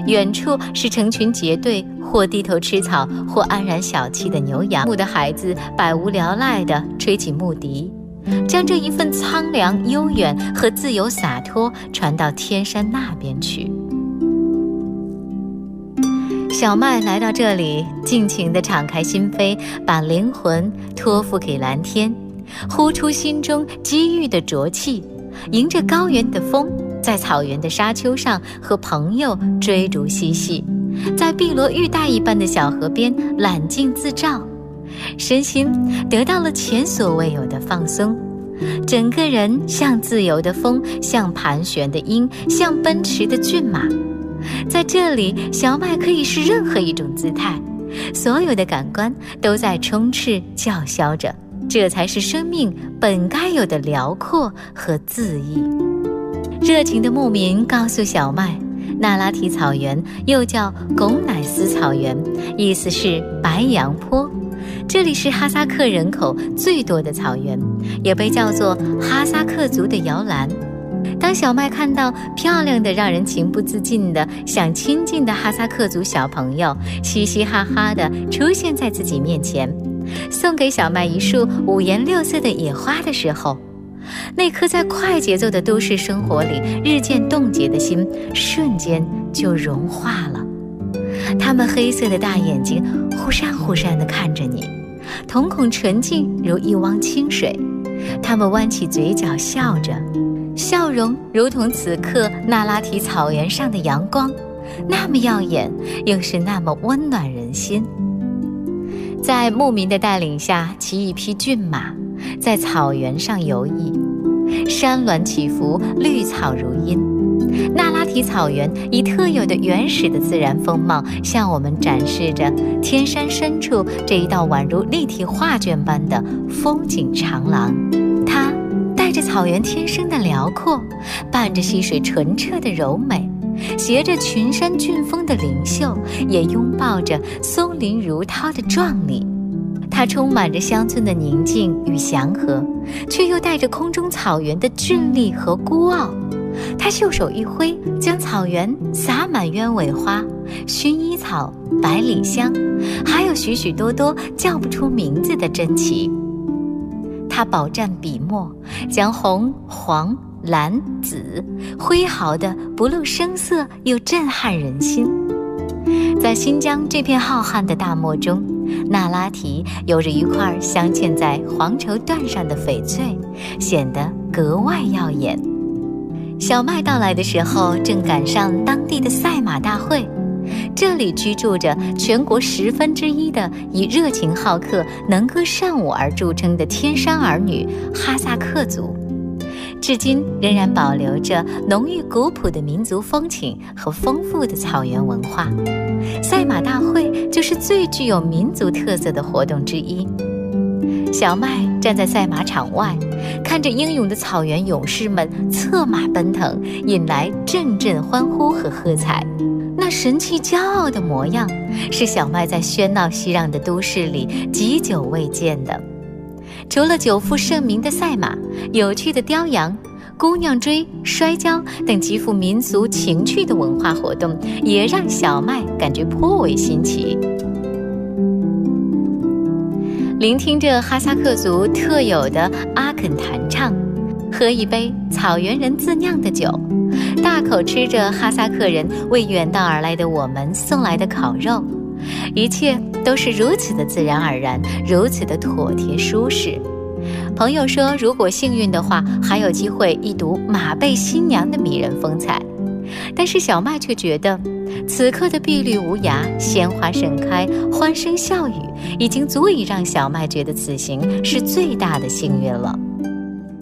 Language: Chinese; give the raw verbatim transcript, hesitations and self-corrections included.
远处是成群结队，或低头吃草，或安然小憩的牛羊。牧的孩子百无聊赖地吹起牧笛，将这一份苍凉、悠远和自由洒脱传到天山那边去。小麦来到这里，尽情地敞开心扉，把灵魂托付给蓝天，呼出心中机遇的浊气，迎着高原的风，在草原的沙丘上和朋友追逐嬉戏，在碧罗玉带一般的小河边揽镜自照，身心得到了前所未有的放松，整个人像自由的风，像盘旋的鹰，像奔驰的骏马。在这里，小麦可以是任何一种姿态，所有的感官都在充斥叫嚣着，这才是生命本该有的辽阔和恣意。热情的牧民告诉小麦，那拉提草原又叫贡乃斯草原，意思是白羊坡，这里是哈萨克人口最多的草原，也被叫做哈萨克族的摇篮。当小麦看到漂亮的让人情不自禁的想亲近的哈萨克族小朋友嘻嘻哈哈地出现在自己面前，送给小麦一束五颜六色的野花的时候，那颗在快节奏的都市生活里日渐冻结的心瞬间就融化了。他们黑色的大眼睛忽闪忽闪地看着你，瞳孔纯净如一汪清水，他们弯起嘴角笑着，笑容如同此刻那拉提草原上的阳光，那么耀眼，又是那么温暖人心。在牧民的带领下，骑一匹骏马，在草原上游弋，山峦起伏，绿草如茵。那拉提草原以特有的原始的自然风貌，向我们展示着天山深处这一道宛如立体画卷般的风景长廊。它带着草原天生的辽阔，伴着溪水纯澈的柔美，携着群山峻峰的灵秀，也拥抱着松林如涛的壮丽。它充满着乡村的宁静与祥和，却又带着空中草原的峻丽和孤傲。它袖手一挥，将草原洒满鸢尾花、薰衣草、百里香，还有许许多多叫不出名字的珍奇。它饱蘸笔墨，将红、黄、蓝、紫挥毫的不露声色，又震撼人心。在新疆这片浩瀚的大漠中，那拉提有着一块镶嵌在黄绸缎上的翡翠，显得格外耀眼。小麦到来的时候，正赶上当地的赛马大会。这里居住着全国十分之一的以热情好客、能歌善舞而著称的天山儿女哈萨克族，至今仍然保留着浓郁古朴的民族风情和丰富的草原文化。赛马大会就是最具有民族特色的活动之一。小麦站在赛马场外，看着英勇的草原勇士们策马奔腾，引来阵阵欢呼和喝彩。那神气骄傲的模样，是小麦在喧闹熙攘的都市里极久未见的。除了久负盛名的赛马，有趣的雕羊、姑娘追、摔跤等极富民俗情趣的文化活动，也让小麦感觉颇为新奇。聆听着哈萨克族特有的阿肯弹唱，喝一杯草原人自酿的酒，大口吃着哈萨克人为远道而来的我们送来的烤肉，一切都是如此的自然而然，如此的妥帖舒适。朋友说，如果幸运的话，还有机会一睹马背新娘的迷人风采。但是小麦却觉得，此刻的碧绿无涯，鲜花盛开，欢声笑语，已经足以让小麦觉得此行是最大的幸运了。